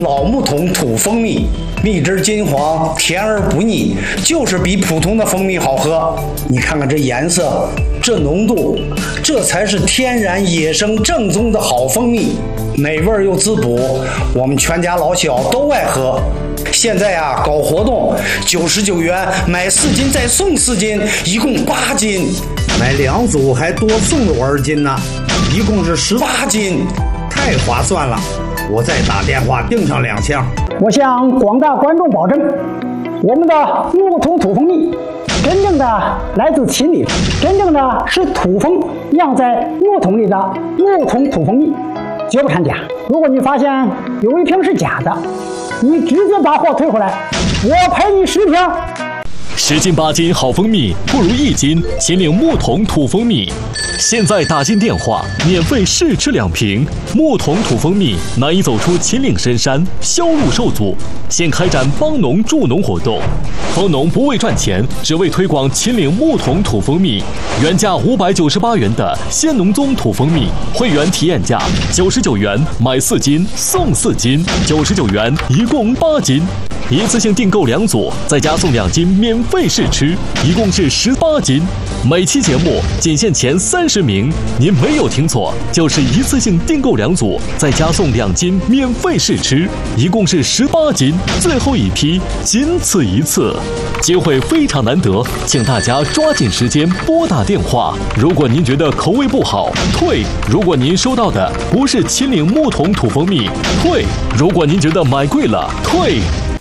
老木桶土蜂蜜，蜜汁金黄，甜而不腻，就是比普通的蜂蜜好喝。你看看这颜色，这浓度，这才是天然野生正宗的好蜂蜜，美味又滋补，我们全家老小都爱喝。现在啊，搞活动，99元买4斤再送4斤，一共8斤，买2组还多送了20斤呢，一共是18斤，太划算了。我再打电话订上2箱。 我向广大观众保证，我们的木桶土蜂蜜真正的来自秦岭，真正的是土蜂酿在木桶里的木桶土蜂蜜，绝不掺假。如果你发现有一瓶是假的，你直接把货退回来，我赔你10瓶。 10斤8斤好蜂蜜不如1斤秦岭木桶土蜂蜜。现在打进电话，免费试吃2瓶木桶土蜂蜜，难以走出秦岭深山，销路受阻。现开展帮农助农活动，帮农不为赚钱，只为推广秦岭木桶土蜂蜜。原价598元的鲜农宗土蜂蜜，会员体验价99元买4斤送4斤，99元一共8斤。一次性订购2组，再加送2斤免费试吃，一共是18斤。每期节目仅限前30名，您没有听错，就是一次性订购2组，再加送2斤免费试吃，一共是18斤。最后一批，仅此一次，机会非常难得，请大家抓紧时间拨打电话。如果您觉得口味不好，退；如果您收到的不是秦岭木桶土蜂蜜，退；如果您觉得买贵了，退。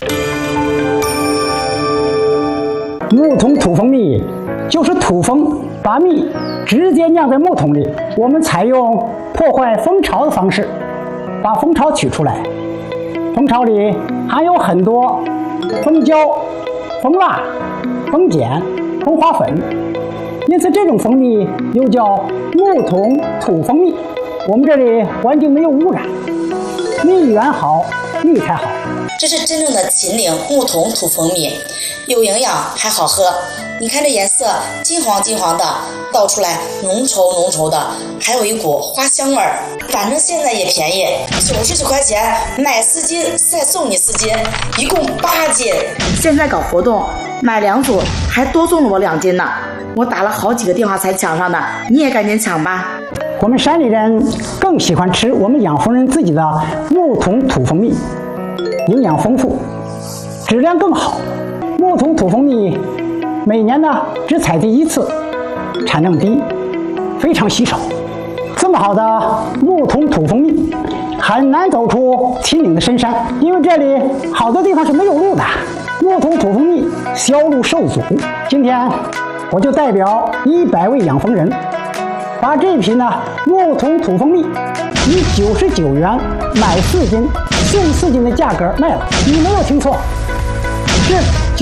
木桶土蜂蜜就是土蜂把蜜直接酿在木桶里，我们采用破坏蜂巢的方式把蜂巢取出来。蜂巢里含有很多蜂胶、蜂蜡、蜂碱、蜂花粉，因此这种蜂蜜又叫木桶土蜂蜜。我们这里环境没有污染，蜜源好，蜜才好。 这是真正的秦岭木桶土蜂蜜，有营养还好喝。你看这颜色金黄金黄的，倒出来浓稠浓稠的，还有一股花香味儿。反正现在也便宜，99块钱买4斤再送你4斤，一共8斤。 现在搞活动买2组还多送了我2斤呢，我打了好几个电话才抢上的，你也赶紧抢吧。 我们山里人更喜欢吃我们养蜂人自己的木桶土蜂蜜，营养丰富，质量更好。木桶土蜂蜜每年呢只采集1次，产量低，非常稀少。这么好的木桶土蜂蜜很难走出秦岭的深山，因为这里好多地方是没有路的，木桶土蜂蜜销路受阻。今天我就代表100位养蜂人，把这批呢木桶土蜂蜜以99元买4斤送4斤的价格卖了。你没有听错，是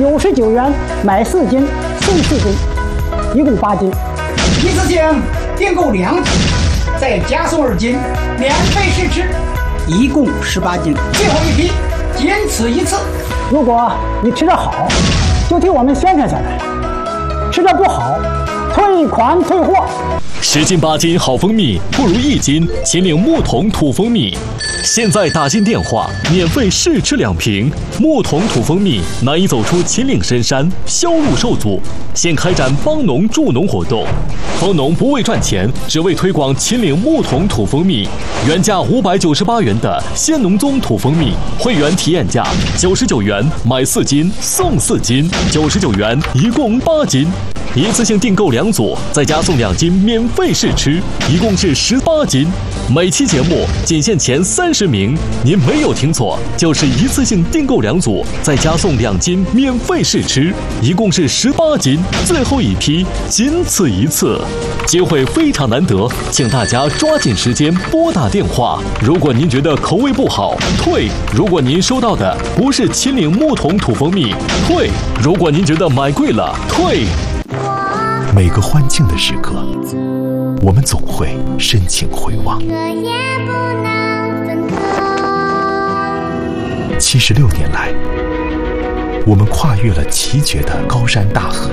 99元买4斤送4斤，一共8斤。一次性订购2斤，再加送2斤免费试吃，一共18斤。最后一批，仅此一次。如果你吃得好，就替我们宣传宣传；吃得不好，退款退货。 10斤8斤好蜂蜜不如1斤秦岭木桶土蜂蜜。现在打进电话，免费试吃2瓶木桶土蜂蜜，难以走出秦岭深山，销路受阻。现开展帮农助农活动，帮农不为赚钱，只为推广秦岭木桶土蜂蜜。原价598元的鲜农宗土蜂蜜，会员体验价99元买4斤送4斤，99元一共8斤。一次性订购2组，再加送2斤免费试吃，一共是18斤。每期节目仅限前30名，您没有听错，就是一次性订购2组，再加送2斤免费试吃，一共是18斤。最后一批，仅此一次，机会非常难得，请大家抓紧时间拨打电话。如果您觉得口味不好，退；如果您收到的不是秦岭木桶土蜂蜜，退；如果您觉得买贵了，退。 每个欢庆的时刻，我们总会深情回望。76年来，我们跨越了崎岖的高山大河，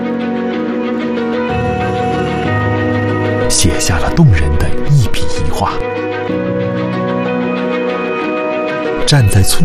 写下了动人的一笔一画。 站在